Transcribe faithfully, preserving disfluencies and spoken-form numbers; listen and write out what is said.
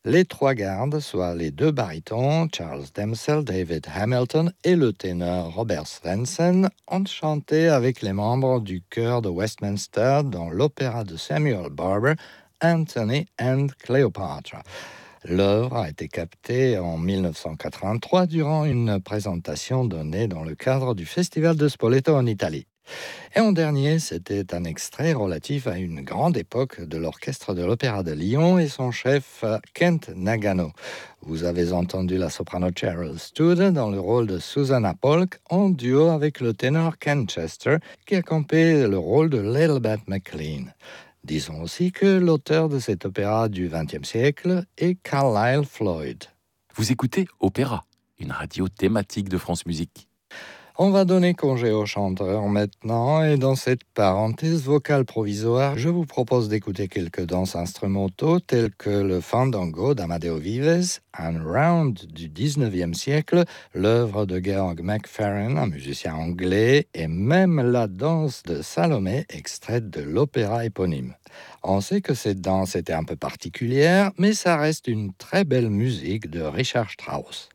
Les trois gardes, soit les deux barytons, Charles Dempsey, David Hamilton et le ténor Robert Svensson, ont chanté avec les membres du chœur de Westminster dans l'opéra de Samuel Barber, Antony and Cleopatra. L'œuvre a été captée en dix-neuf cent quatre-vingt-trois durant une présentation donnée dans le cadre du Festival de Spoleto en Italie. Et en dernier, c'était un extrait relatif à une grande époque de l'orchestre de l'Opéra de Lyon et son chef Kent Nagano. Vous avez entendu la soprano Cheryl Stood dans le rôle de Susanna Polk en duo avec le ténor Ken Chester qui accompagnait le rôle de Lilibet McLean. Disons aussi que l'auteur de cet opéra du vingtième siècle est Carlyle Floyd. Vous écoutez Opéra, une radio thématique de France Musique. On va donner congé aux chanteurs maintenant, et dans cette parenthèse vocale provisoire, je vous propose d'écouter quelques danses instrumentaux telles que le Fandango d'Amadeo Vives, un round du dix-neuvième siècle, l'œuvre de Georg McFerrin, un musicien anglais, et même la danse de Salomé, extraite de l'opéra éponyme. On sait que cette danse était un peu particulière, mais ça reste une très belle musique de Richard Strauss.